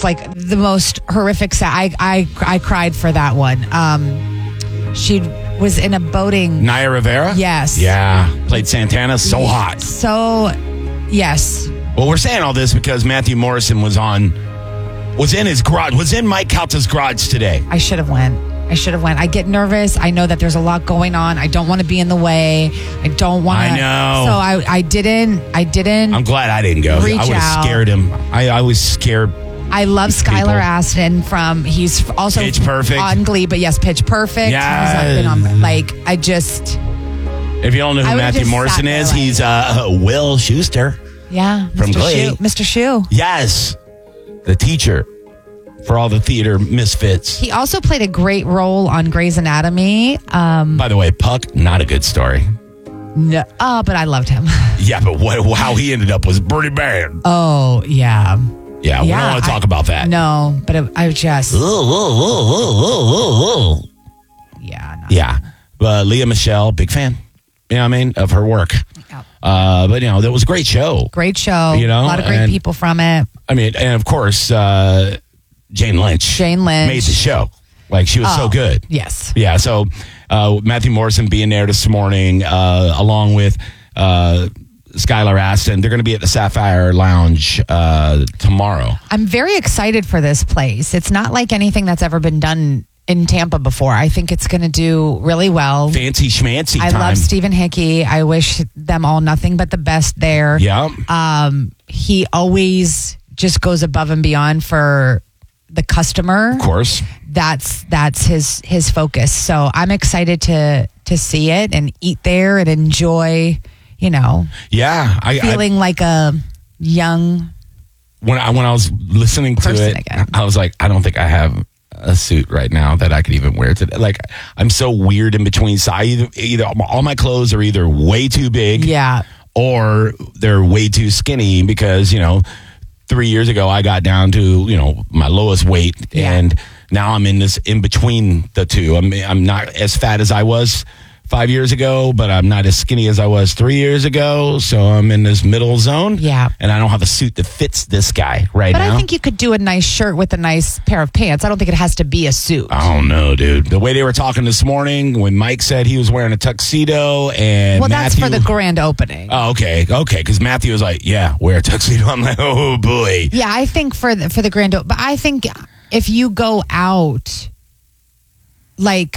was like the most horrific. I cried for that one. She was in a boating. Naya Rivera? Yes. Yeah. Played Santana. So hot. So, yes. Well, we're saying all this because Matthew Morrison was in his garage, was in Mike Calta's garage today. I should have went. I get nervous. I know that there's a lot going on. I don't want to be in the way. I don't want to. I know. So I didn't. I'm glad I didn't go. I would have scared him. I was scared. I love Skylar Astin he's also Pitch Perfect on Glee, but yes, Pitch Perfect. Yeah. If you don't know who Matthew Morrison is, he's Will Schuester. Yeah. From Glee. Mr. Shu. Yes. The teacher for all the theater misfits. He also played a great role on Grey's Anatomy. By the way, Puck, not a good story. No, but I loved him. Yeah, but how he ended up was pretty bad. Oh, yeah. Yeah, we don't want to talk about that. No, but I just... Yeah. Yeah. Leah Michelle, big fan. You know what I mean? Of her work. Yeah. But, that was a great show. Great show. You know? A lot of great people from it. I mean, and of course, Jane Lynch. Made the show. Like, she was so good. Yes. Yeah, so Matthew Morrison being there this morning, along with Skylar Astin. They're going to be at the Sapphire Lounge tomorrow. I'm very excited for this place. It's not like anything that's ever been done in Tampa before. I think it's going to do really well. Fancy schmancy time. I love Stephen Hickey. I wish them all nothing but the best there. Yeah. He always just goes above and beyond for the customer. Of course. That's his focus. So I'm excited to see it and eat there and enjoy, Yeah. feeling like a young when I was listening to it, again. I was like, I don't think I have a suit right now that I could even wear today. Like, I'm so weird in between. So either all my clothes are either way too big, or they're way too skinny because 3 years ago I got down to my lowest weight, and now I'm in between the two. I'm not as fat as I was 5 years ago, but I'm not as skinny as I was 3 years ago. So I'm in this middle zone. Yeah. And I don't have a suit that fits this guy now. But I think you could do a nice shirt with a nice pair of pants. I don't think it has to be a suit. I don't know, dude. The way they were talking this morning when Mike said he was wearing a tuxedo and that's for the grand opening. Oh, okay. Because Matthew was like, yeah, wear a tuxedo. I'm like, oh, boy. Yeah, I think for the grand opening. But I think if you go out, like...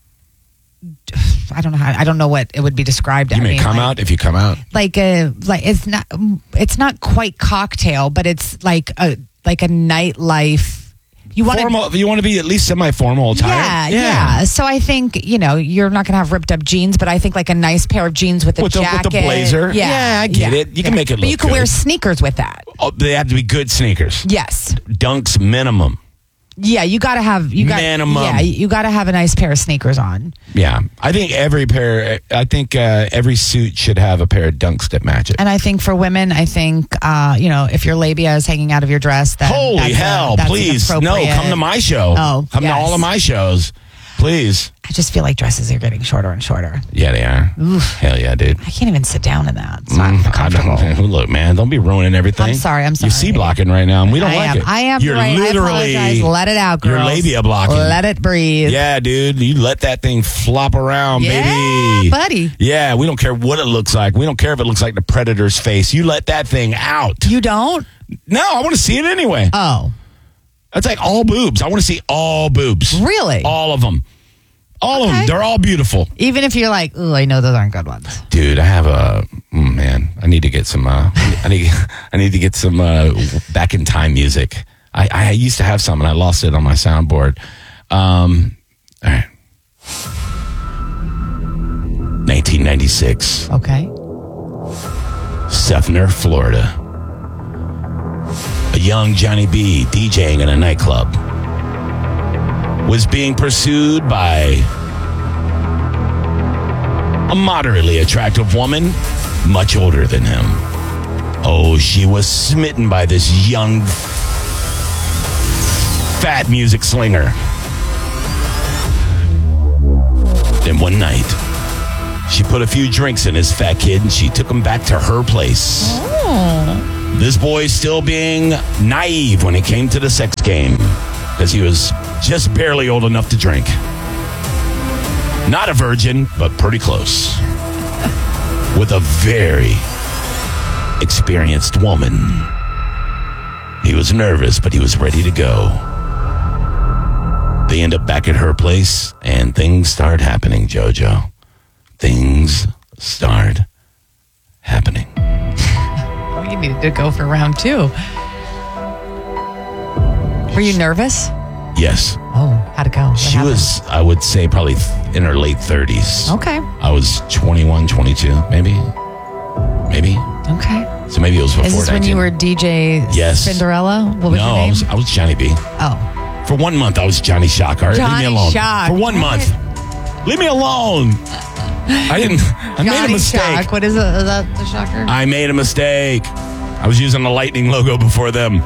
I don't know what it would be described as. You may come out if you come out. Like it's not quite cocktail, but it's like a nightlife. You want to be at least semi-formal attire. Yeah. So I think you're not gonna have ripped up jeans, but I think like a nice pair of jeans with a jacket, with the blazer. Yeah, I get it. You can make it look But you can good. wear sneakers with that. Oh, they have to be good sneakers. Yes. Dunks minimum. Yeah, you gotta have minimum. Yeah, you gotta have a nice pair of sneakers on. Yeah, I think every suit should have a pair of Dunks that match it. And I think for women, if your labia is hanging out of your dress, then holy hell, please no, come to my show. Oh, come to all of my shows, please. I just feel like dresses are getting shorter and shorter. Yeah, they are. Oof. Hell yeah, dude. I can't even sit down in that. It's not comfortable. Look, man, don't be ruining everything. I'm sorry. You're C-blocking right now, and we don't like it. I am. You're right. literally. I apologize. Let it out, girls. You're labia blocking. Let it breathe. Yeah, dude. You let that thing flop around, baby. Buddy. Yeah, we don't care what it looks like. We don't care if it looks like the Predator's face. You let that thing out. You don't? No, I want to see it anyway. Oh. That's like all boobs. I want to see all boobs. Really? All of them. All of them. They're all beautiful. Even if you're like, oh, I know those aren't good ones. Dude, I have I need to get some, I need to get some back in time music. I used to have some and I lost it on my soundboard. All right. 1996. Okay. Seffner, Florida. A young Johnny B DJing in a nightclub was being pursued by a moderately attractive woman, much older than him. Oh, she was smitten by this young, fat music slinger. Then one night, she put a few drinks in his fat kid and she took him back to her place. Oh. This boy still being naive when it came to the sex game because he was just barely old enough to drink. Not a virgin, but pretty close. With a very experienced woman. He was nervous, but he was ready to go. They end up back at her place, and things start happening, JoJo. Things start happening. You needed to go for round 2. Were you nervous? Yes. Oh, how'd it go? She was, I would say, probably in her late 30s. Okay. I was 21, 22, maybe. Okay. So maybe it was before 19. Is this when you were DJ Cinderella? What was your name? I was Johnny B. Oh. For 1 month, I was Johnny Shock. All right, leave me alone. Shock. For 1 month. Leave me alone. I made a mistake. Shock. What is it? Is that the shocker? I made a mistake. I was using the Lightning logo before them.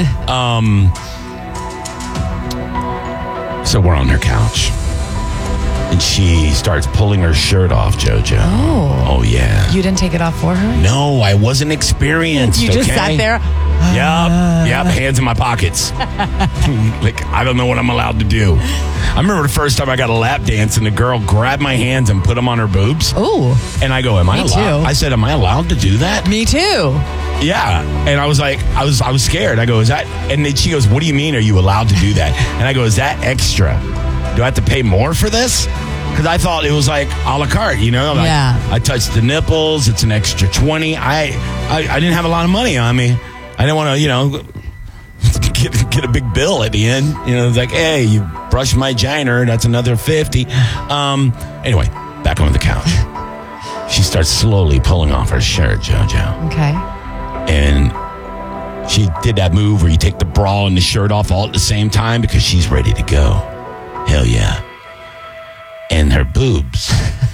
So we're on her couch. And she starts pulling her shirt off, JoJo. Oh, yeah. You didn't take it off for her? No, I wasn't experienced. You just sat there? Yep, hands in my pockets. Like, I don't know what I'm allowed to do. I remember the first time I got a lap dance and the girl grabbed my hands and put them on her boobs. Oh. And I go, am I allowed? I said, am I allowed to do that? Me too. Yeah. And I was like, I was scared. I go, is that? And then she goes, what do you mean? Are you allowed to do that? And I go, is that extra? Do I have to pay more for this? Because I thought it was like a la carte, you know? Like, I touched the nipples. It's an extra 20. I didn't have a lot of money on me. I didn't want to, you know, get a big bill at the end. You know, it's like, hey, you brushed my vagina. That's another 50. Anyway, back on the couch. She starts slowly pulling off her shirt, JoJo. Okay. And she did that move where you take the bra and the shirt off all at the same time because she's ready to go. Hell yeah. And her boobs.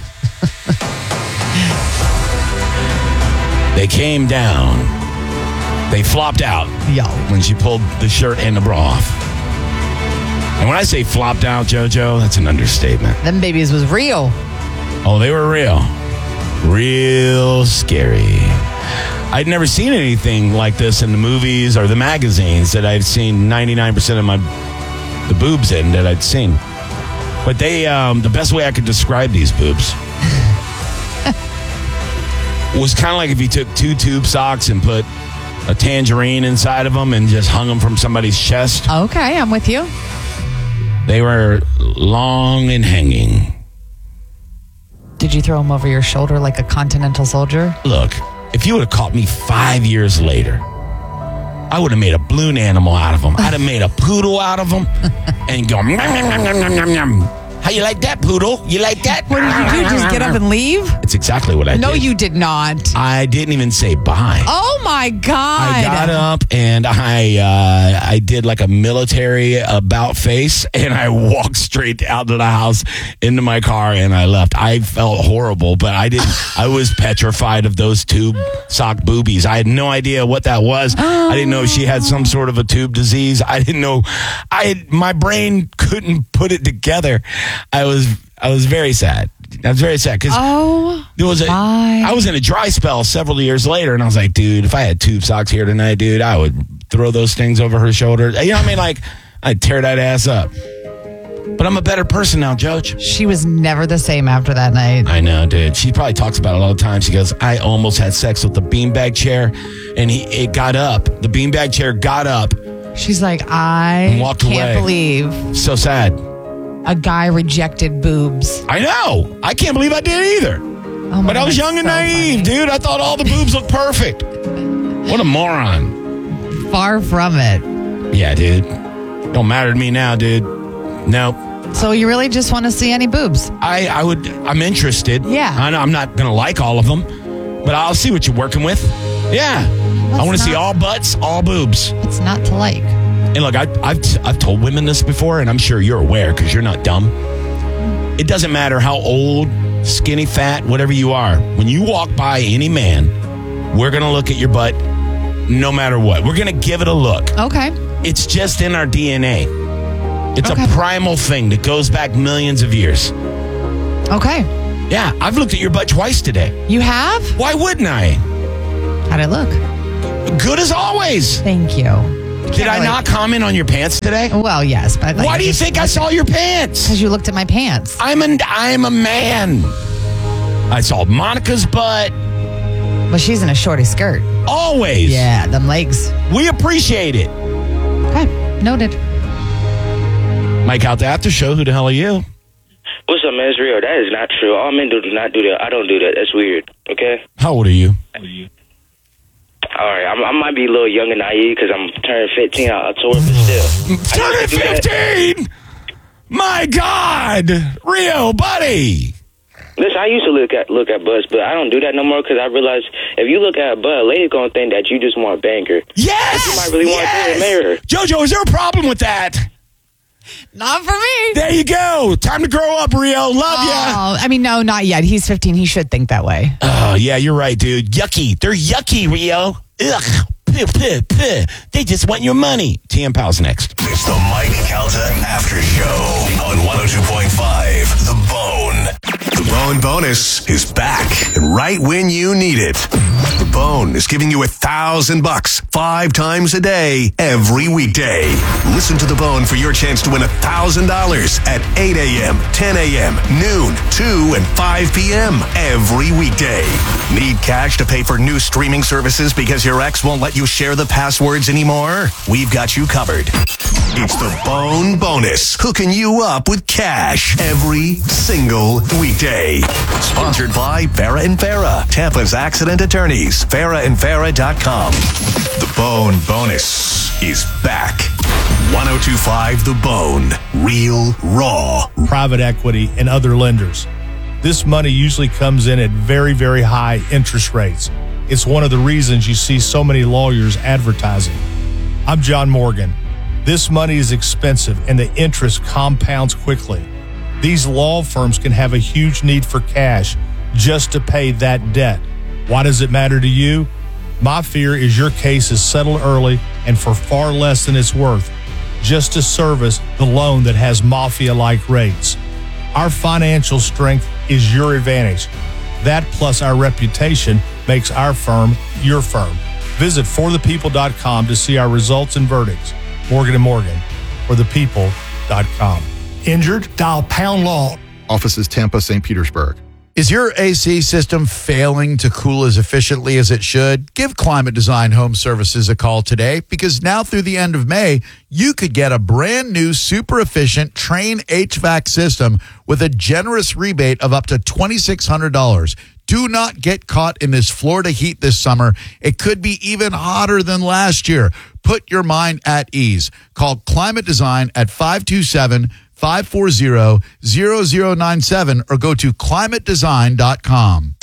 They came down. They flopped out when she pulled the shirt and the bra off. And when I say flopped out, JoJo, that's an understatement. Them babies was real. Oh, they were real. Real scary. I'd never seen anything like this in the movies or the magazines that I'd seen 99% of the boobs in that I'd seen. But they, the best way I could describe these boobs was kind of like if you took 2 tube socks and put a tangerine inside of them and just hung them from somebody's chest. Okay, I'm with you. They were long and hanging. Did you throw them over your shoulder like a continental soldier? Look, if you would have caught me 5 years later, I would have made a balloon animal out of them. I'd have made a poodle out of them and go, nom, nom, nom, nom, nom, nom. How you like that, poodle? You like that? What did you do? Just get up and leave? It's exactly what I did. No, you did not. I didn't even say bye. Oh, my God. I got up and I did like a military about face and I walked straight out of the house into my car and I left. I felt horrible, but I was petrified of those tube sock boobies. I had no idea what that was. I didn't know she had some sort of a tube disease. I didn't know. My brain couldn't put it together. I was very sad. I was very sad because I was in a dry spell several years later, and I was like, dude, if I had tube socks here tonight, dude, I would throw those things over her shoulder. You know what I mean? Like, I'd tear that ass up. But I'm a better person now, Judge. She was never the same after that night. I know, dude. She probably talks about it all the time. She goes, I almost had sex with the beanbag chair, and it got up. The beanbag chair got up. She's like, I can't believe. So sad. A guy rejected boobs. I know. I can't believe I did either. Oh, but I was young and naive, dude. I thought all the boobs looked perfect. What a moron. Far from it. Yeah, dude. Don't matter to me now, dude. Nope. So you really just want to see any boobs? I'm interested. Yeah. I'm not going to like all of them, but I'll see what you're working with. Yeah. I want to see all butts, all boobs. What's not to like? And look, I've told women this before, and I'm sure you're aware because you're not dumb. It doesn't matter how old, skinny, fat, whatever you are. When you walk by any man, we're going to look at your butt no matter what. We're going to give it a look. Okay. It's just in our DNA. It's a primal thing that goes back millions of years. Okay. Yeah, I've looked at your butt twice today. You have? Why wouldn't I? How'd it look? Good as always. Thank you. Did I not comment on your pants today? Well, yes, but why do you think I saw your pants? Because you looked at my pants. I'm a man. I saw Monica's butt. Well, she's in a shorty skirt. Always. Yeah, them legs. We appreciate it. Okay, noted. Mike out the after show. Who the hell are you? What's up, man? It's real. That is not true. All men do not do that. I don't do that. That's weird. Okay? How old are you? All right. I might be a little young and naive because I'm turning 15 October, but still. Turning 15? My God. Rio, buddy. Listen, I used to look at butts, but I don't do that no more because I realize if you look at a butt, a lady's going to think that you just want to bang her. Yes! You might really want to marry her. JoJo, is there a problem with that? Not for me. There you go. Time to grow up, Rio. Love ya. I mean, no, not yet. He's 15. He should think that way. Oh, yeah, you're right, dude. Yucky. They're yucky, Rio. Ugh. Puh, puh, puh. They just want your money. TM Pals next. It's the Mike Calta After Show on 102.5 The Bone. The Bone Bonus is back and right when you need it. The Bone is giving you $1,000 5 times a day, every weekday. Listen to The Bone for your chance to win $1,000 at 8 a.m., 10 a.m., noon, 2, and 5 p.m. every weekday. Need cash to pay for new streaming services because your ex won't let you share the passwords anymore? We've got you covered. It's the Bone Bonus, hooking you up with cash every single weekday. Sponsored by Farah and Farah, Tampa's accident attorneys. FarahandFarah.com. The Bone Bonus is back. 102.5 The Bone. Real, raw. Private equity and other lenders. This money usually comes in at very, very high interest rates. It's one of the reasons you see so many lawyers advertising. I'm John Morgan. This money is expensive and the interest compounds quickly. These law firms can have a huge need for cash just to pay that debt. Why does it matter to you? My fear is your case is settled early and for far less than it's worth, just to service the loan that has mafia-like rates. Our financial strength is your advantage. That plus our reputation makes our firm your firm. Visit forthepeople.com to see our results and verdicts. Morgan & Morgan, forthepeople.com. Injured? Dial Pound Law. Offices Tampa, St. Petersburg. Is your AC system failing to cool as efficiently as it should? Give Climate Design Home Services a call today because now through the end of May, you could get a brand new super efficient Trane HVAC system with a generous rebate of up to $2,600. Do not get caught in this Florida heat this summer. It could be even hotter than last year. Put your mind at ease. Call Climate Design at 527-540-0097 or go to climatedesign.com.